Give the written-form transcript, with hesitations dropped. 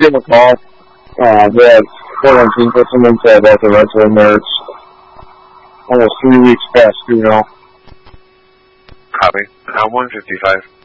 give them a call. They have 419 for someone said about the rental merch. Almost 3 weeks past due now. Copy. 155.